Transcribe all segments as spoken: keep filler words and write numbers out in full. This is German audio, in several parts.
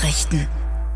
Nachrichten.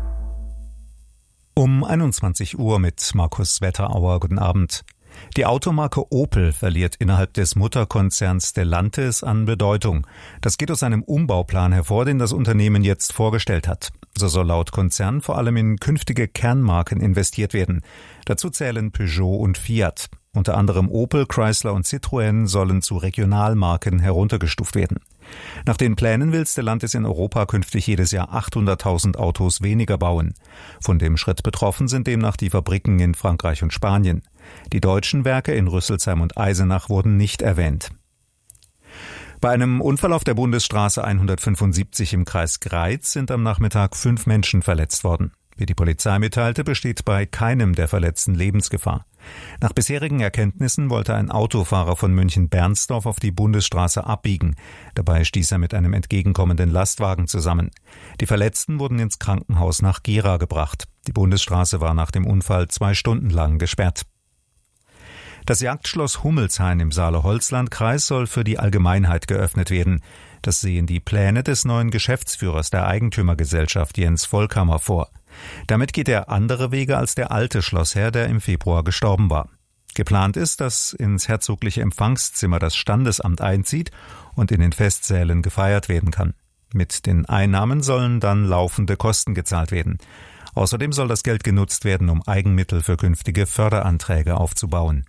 Um einundzwanzig Uhr mit Markus Wetterauer. Guten Abend. Die Automarke Opel verliert innerhalb des Mutterkonzerns Stellantis an Bedeutung. Das geht aus einem Umbauplan hervor, den das Unternehmen jetzt vorgestellt hat. So soll laut Konzern vor allem in künftige Kernmarken investiert werden. Dazu zählen Peugeot und Fiat. Unter anderem Opel, Chrysler und Citroën sollen zu Regionalmarken heruntergestuft werden. Nach den Plänen will Stellantis in Europa künftig jedes Jahr achthunderttausend Autos weniger bauen. Von dem Schritt betroffen sind demnach die Fabriken in Frankreich und Spanien. Die deutschen Werke in Rüsselsheim und Eisenach wurden nicht erwähnt. Bei einem Unfall auf der Bundesstraße hundertfünfundsiebzig im Kreis Greiz sind am Nachmittag fünf Menschen verletzt worden. Wie die Polizei mitteilte, besteht bei keinem der Verletzten Lebensgefahr. Nach bisherigen Erkenntnissen wollte ein Autofahrer von München-Bernsdorf auf die Bundesstraße abbiegen. Dabei stieß er mit einem entgegenkommenden Lastwagen zusammen. Die Verletzten wurden ins Krankenhaus nach Gera gebracht. Die Bundesstraße war nach dem Unfall zwei Stunden lang gesperrt. Das Jagdschloss Hummelshain im Saale-Holzland-Kreis soll für die Allgemeinheit geöffnet werden. Das sehen die Pläne des neuen Geschäftsführers der Eigentümergesellschaft Jens Volkamer vor. Damit geht er andere Wege als der alte Schlossherr, der im Februar gestorben war. Geplant ist, dass ins herzogliche Empfangszimmer das Standesamt einzieht und in den Festsälen gefeiert werden kann. Mit den Einnahmen sollen dann laufende Kosten gezahlt werden. Außerdem soll das Geld genutzt werden, um Eigenmittel für künftige Förderanträge aufzubauen.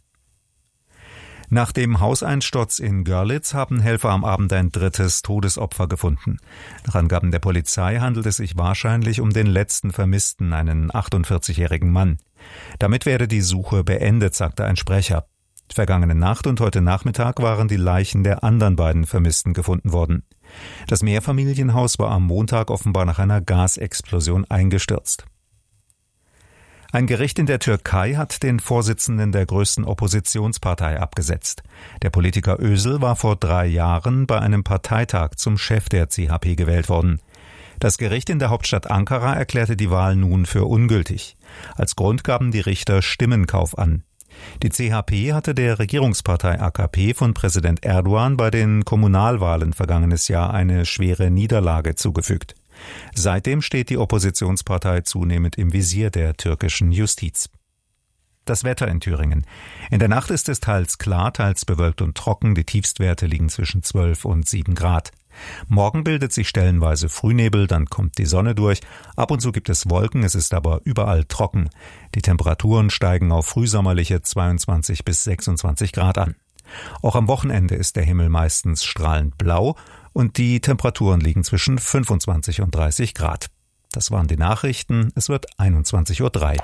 Nach dem Hauseinsturz in Görlitz haben Helfer am Abend ein drittes Todesopfer gefunden. Nach Angaben der Polizei handelt es sich wahrscheinlich um den letzten Vermissten, einen achtundvierzigjährigen Mann. Damit werde die Suche beendet, sagte ein Sprecher. Vergangene Nacht und heute Nachmittag waren die Leichen der anderen beiden Vermissten gefunden worden. Das Mehrfamilienhaus war am Montag offenbar nach einer Gasexplosion eingestürzt. Ein Gericht in der Türkei hat den Vorsitzenden der größten Oppositionspartei abgesetzt. Der Politiker Özal war vor drei Jahren bei einem Parteitag zum Chef der C H P gewählt worden. Das Gericht in der Hauptstadt Ankara erklärte die Wahl nun für ungültig. Als Grund gaben die Richter Stimmenkauf an. Die C H P hatte der Regierungspartei A K P von Präsident Erdogan bei den Kommunalwahlen vergangenes Jahr eine schwere Niederlage zugefügt. Seitdem steht die Oppositionspartei zunehmend im Visier der türkischen Justiz. Das Wetter in Thüringen. In der Nacht ist es teils klar, teils bewölkt und trocken. Die Tiefstwerte liegen zwischen zwölf und sieben Grad. Morgen bildet sich stellenweise Frühnebel, dann kommt die Sonne durch. Ab und zu gibt es Wolken, es ist aber überall trocken. Die Temperaturen steigen auf frühsommerliche zweiundzwanzig bis sechsundzwanzig Grad an. Auch am Wochenende ist der Himmel meistens strahlend blau und die Temperaturen liegen zwischen fünfundzwanzig und dreißig Grad. Das waren die Nachrichten. Es wird einundzwanzig Uhr drei.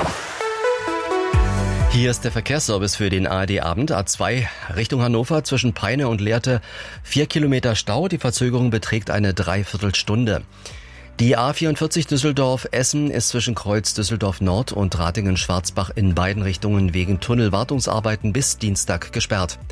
Hier ist der Verkehrsservice für den A R D-Abend. A zwei Richtung Hannover zwischen Peine und Lehrte. Vier Kilometer Stau. Die Verzögerung beträgt eine Dreiviertelstunde. Die A vierundvierzig Düsseldorf-Essen ist zwischen Kreuz Düsseldorf Nord und Ratingen-Schwarzbach in beiden Richtungen wegen Tunnelwartungsarbeiten bis Dienstag gesperrt.